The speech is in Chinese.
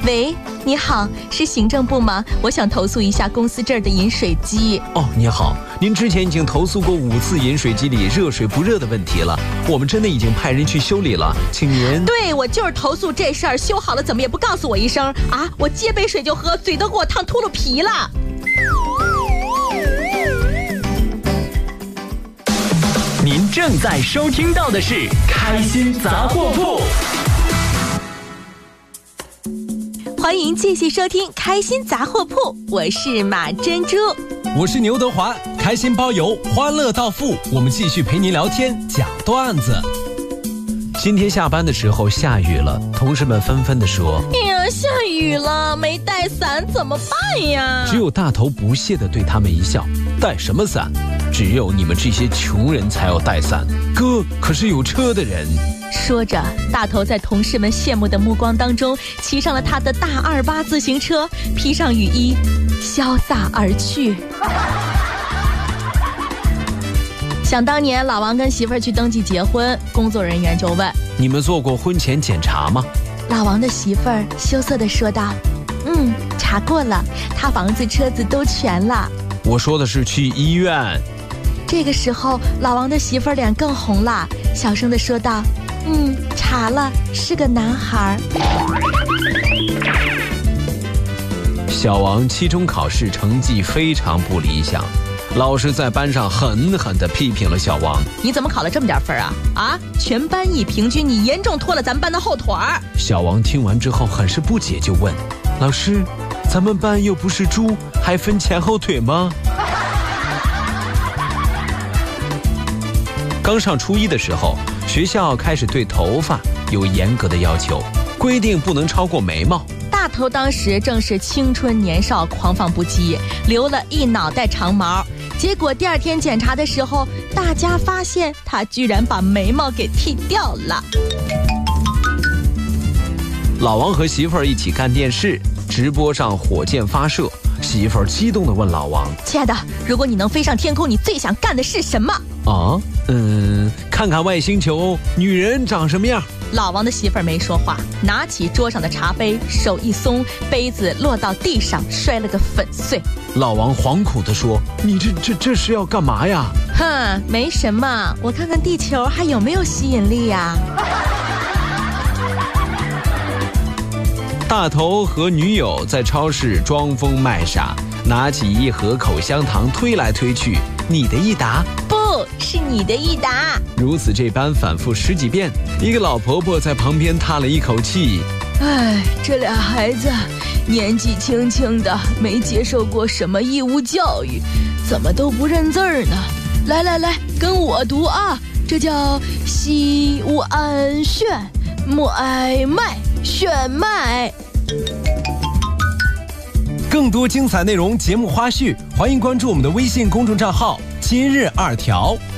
喂，你好，是行政部吗？我想投诉一下公司这儿的饮水机。 哦，你好，您之前已经投诉过5次饮水机里热水不热的问题了，我们真的已经派人去修理了，请您…… 对，我就是投诉这事儿，修好了怎么也不告诉我一声啊！我接杯水就喝，嘴都给我烫秃噜皮了。 您正在收听到的是开心杂货铺。 欢迎继续收听开心杂货铺，我是马珍珠， 我是牛德华，开心包邮，欢乐到付，我们继续陪您聊天讲段子。 今天下班的时候下雨了，同事们纷纷地说： 哎呀，下雨了，没带伞怎么办呀？ 只有大头不屑地对他们一笑：带什么伞？只有你们这些穷人才要带伞，哥可是有车的人。 说着，大头在同事们羡慕的目光当中骑上了他的大28自行车，披上雨衣，潇洒而去。想当年老王跟媳妇儿去登记结婚，工作人员就问： 你们做过婚前检查吗？ 老王的媳妇儿羞涩地说道：查过了，他房子车子都全了。 我说的是去医院。 这个时候老王的媳妇儿脸更红了，小声地说道：查了，是个男孩。 小王期中考试成绩非常不理想，老师在班上狠狠地批评了小王： 你怎么考了这么点分啊？全班一平均，你严重拖了咱们班的后腿儿。 小王听完之后很是不解，就问：老师，咱们班又不是猪，还分前后腿吗？刚上初一的时候，学校开始对头发有严格的要求，规定不能超过眉毛。 大头当时正是青春年少，狂放不羁，留了一脑袋长毛。结果第2天检查的时候，大家发现他居然把眉毛给剃掉了。 老王和媳妇儿一起看电视，直播上火箭发射，媳妇儿激动地问老王： 亲爱的，如果你能飞上天空，你最想干的是什么？ 看看外星球女人长什么样。 老王的媳妇儿没说话，拿起桌上的茶杯，手一松，杯子落到地上，摔了个粉碎。 老王惶恐地说：你这是要干嘛呀？ 没什么，我看看地球还有没有吸引力呀。 大头和女友在超市装疯卖傻，拿起一盒口香糖推来推去，你的一打， 不是你的一打。 如此这般反复10几遍，一个老婆婆在旁边叹了一口气： 这俩孩子年纪轻轻的，没接受过什么义务教育，怎么都不认字儿呢？来，跟我读啊，这叫西乌安炫木哀麦炫麦。 更多精彩内容、节目花絮，欢迎关注我们的微信公众账号“今日2条”。